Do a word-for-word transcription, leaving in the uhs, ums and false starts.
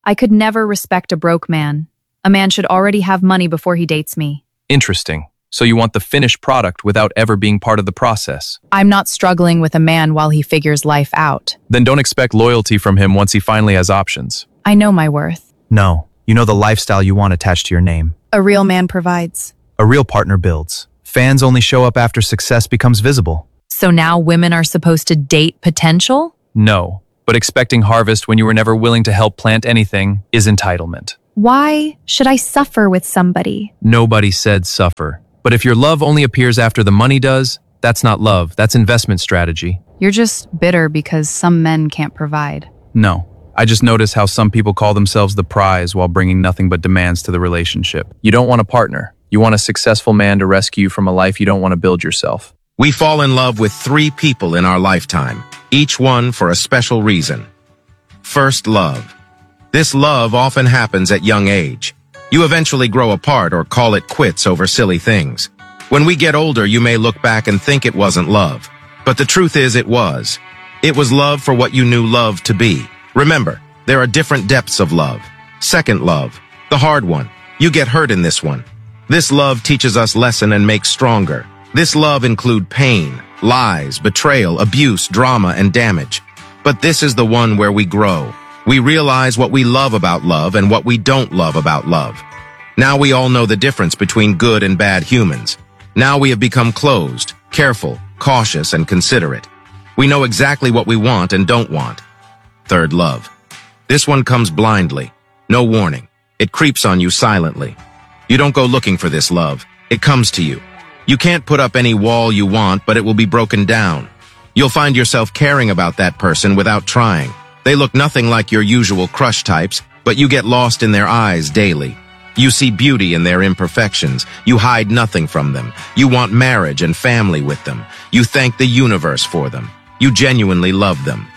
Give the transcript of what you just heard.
I could never respect a broke man. A man should already have money before he dates me. Interesting. So you want the finished product without ever being part of the process. I'm not struggling with a man while he figures life out. Then don't expect loyalty from him once he finally has options. I know my worth. No, you know the lifestyle you want attached to your name. A real man provides. A real partner builds. Fans only show up after success becomes visible. So now women are supposed to date potential? No, but expecting harvest when you were never willing to help plant anything is entitlement. Why should I suffer with somebody? Nobody said suffer. But if your love only appears after the money does, that's not love, that's investment strategy. You're just bitter because some men can't provide. No, I just notice how some people call themselves the prize while bringing nothing but demands to the relationship. You don't want a partner. You want a successful man to rescue you from a life you don't want to build yourself. We fall in love with three people in our lifetime, each one for a special reason. First, love. This love often happens at young age. You eventually grow apart or call it quits over silly things. When we get older, you may look back and think it wasn't love. But the truth is it was. It was love for what you knew love to be. Remember, there are different depths of love. Second love, the hard one. You get hurt in this one. This love teaches us lesson and makes stronger. This love include pain, lies, betrayal, abuse, drama, and damage. But this is the one where we grow. We realize what we love about love and what we don't love about love. Now we all know the difference between good and bad humans. Now we have become closed, careful, cautious, and considerate. We know exactly what we want and don't want. Third love. This one comes blindly. No warning. It creeps on you silently. You don't go looking for this love. It comes to you. You can't put up any wall you want, but it will be broken down. You'll find yourself caring about that person without trying. They look nothing like your usual crush types, but you get lost in their eyes daily. You see beauty in their imperfections. You hide nothing from them. You want marriage and family with them. You thank the universe for them. You genuinely love them.